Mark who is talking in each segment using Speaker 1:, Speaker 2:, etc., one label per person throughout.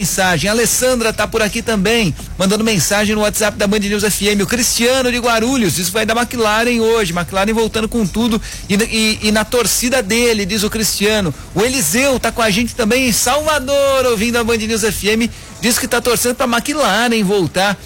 Speaker 1: mensagem. A Alessandra tá por aqui também, mandando mensagem no WhatsApp da Band News FM. O Cristiano de Guarulhos, isso vai da McLaren hoje, McLaren voltando com tudo e na torcida dele, diz o Cristiano. O Eliseu tá com a gente também em Salvador, ouvindo a Band News FM, diz que tá torcendo pra McLaren voltar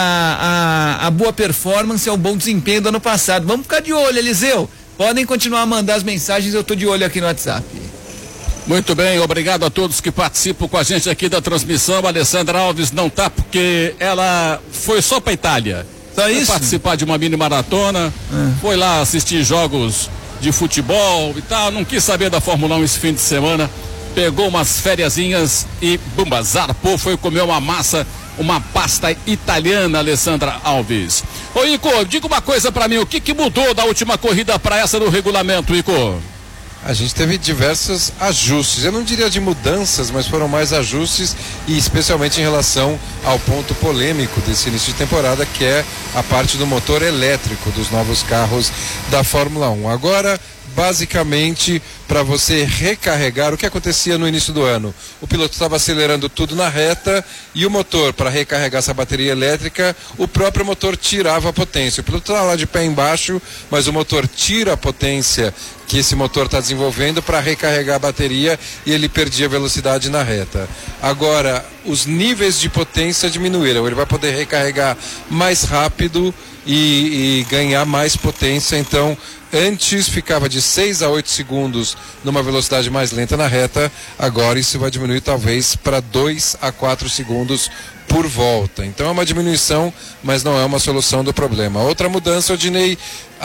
Speaker 1: a boa performance, ao bom desempenho do ano passado. Vamos ficar de olho, Eliseu. Podem continuar a mandar as mensagens, eu tô de olho aqui no WhatsApp.
Speaker 2: Muito bem, obrigado a todos que participam com a gente aqui da transmissão. A Alessandra Alves não tá porque ela foi só pra Itália.
Speaker 1: Só isso?
Speaker 2: Foi participar de uma mini maratona, foi lá assistir jogos de futebol e tal, não quis saber da Fórmula 1 esse fim de semana, pegou umas fériasinhas e bumba, zarpou, foi comer uma massa, uma pasta italiana, Alessandra Alves. Ô Ico, diga uma coisa pra mim, o que mudou da última corrida pra essa no regulamento, Ico?
Speaker 3: A gente teve diversos ajustes, eu não diria de mudanças, mas foram mais ajustes, e especialmente em relação ao ponto polêmico desse início de temporada, que é a parte do motor elétrico dos novos carros da Fórmula 1. Agora, basicamente, para você recarregar, o que acontecia no início do ano? O piloto estava acelerando tudo na reta e o motor, para recarregar essa bateria elétrica, o próprio motor tirava a potência. O piloto estava lá de pé embaixo, mas o motor tira a potência que esse motor está desenvolvendo para recarregar a bateria e ele perdia velocidade na reta. Agora, os níveis de potência diminuíram, ele vai poder recarregar mais rápido e ganhar mais potência. Então, antes ficava de 6 a 8 segundos numa velocidade mais lenta na reta, agora isso vai diminuir talvez para 2 a 4 segundos por volta. Então é uma diminuição, mas não é uma solução do problema. Outra mudança, Odinei,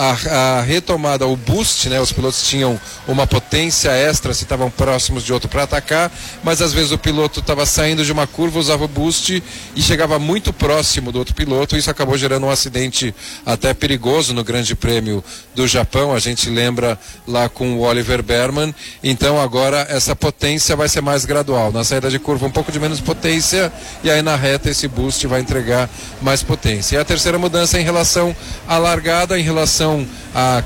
Speaker 3: a retomada, o boost, né? Os pilotos tinham uma potência extra se estavam próximos de outro para atacar, mas às vezes o piloto estava saindo de uma curva, usava o boost e chegava muito próximo do outro piloto. Isso acabou gerando um acidente até perigoso no Grande Prêmio do Japão, a gente lembra lá com o Oliver Berman. Então agora essa potência vai ser mais gradual, na saída de curva um pouco de menos potência e aí na reta esse boost vai entregar mais potência. E a terceira mudança é em relação à largada, em relação a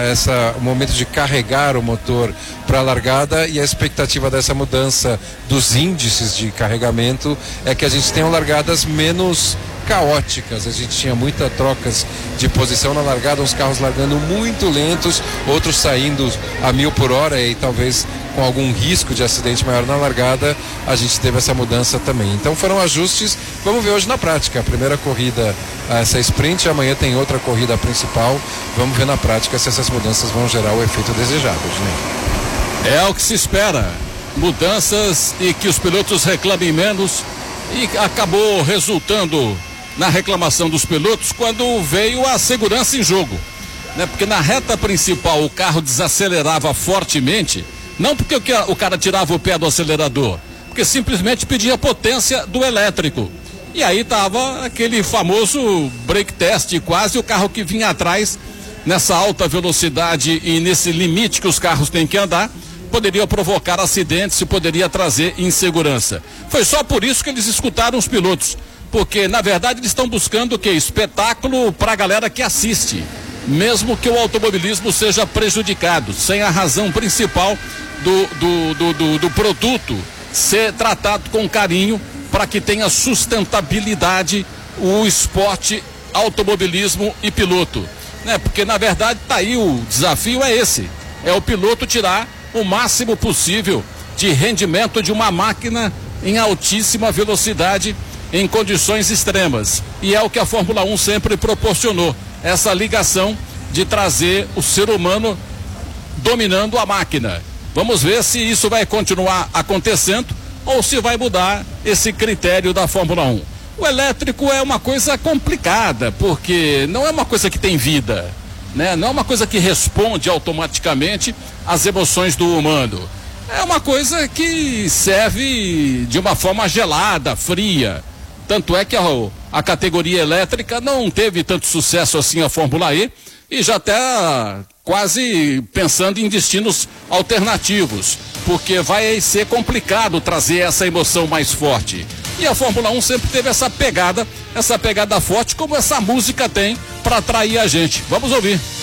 Speaker 3: o momento de carregar o motor para a largada, e a expectativa dessa mudança dos índices de carregamento é que a gente tenha largadas menos caóticas. A gente tinha muitas trocas de posição na largada, uns carros largando muito lentos, outros saindo a 1000 por hora e talvez com algum risco de acidente maior na largada. A gente teve essa mudança também. Então foram ajustes, vamos ver hoje na prática. A primeira corrida, essa sprint, amanhã tem outra corrida principal. Vamos ver na prática se essas mudanças vão gerar o efeito desejado, né?
Speaker 2: É o que se espera, mudanças e que os pilotos reclamem menos, e acabou resultando na reclamação dos pilotos quando veio a segurança em jogo, né? Porque na reta principal o carro desacelerava fortemente, não porque o cara tirava o pé do acelerador, porque simplesmente pedia potência do elétrico. E aí tava aquele famoso brake test, quase o carro que vinha atrás nessa alta velocidade e nesse limite que os carros têm que andar, poderia provocar acidentes e poderia trazer insegurança. Foi só por isso que eles escutaram os pilotos, porque na verdade eles estão buscando o quê? Espetáculo para a galera que assiste, mesmo que o automobilismo seja prejudicado, sem a razão principal do produto ser tratado com carinho, para que tenha sustentabilidade o esporte, automobilismo e piloto, né? Porque na verdade tá aí, o desafio é esse, é o piloto tirar o máximo possível de rendimento de uma máquina em altíssima velocidade em condições extremas, e é o que a Fórmula 1 sempre proporcionou, essa ligação de trazer o ser humano dominando a máquina. Vamos ver se isso vai continuar acontecendo ou se vai mudar esse critério da Fórmula 1. O elétrico é uma coisa complicada, porque não é uma coisa que tem vida, né? Não é uma coisa que responde automaticamente às emoções do humano. É uma coisa que serve de uma forma gelada, fria. Tanto é que a categoria elétrica não teve tanto sucesso assim, a Fórmula E, e já está quase pensando em destinos alternativos, porque vai ser complicado trazer essa emoção mais forte. E a Fórmula 1 sempre teve essa pegada forte, como essa música tem, para atrair a gente. Vamos ouvir.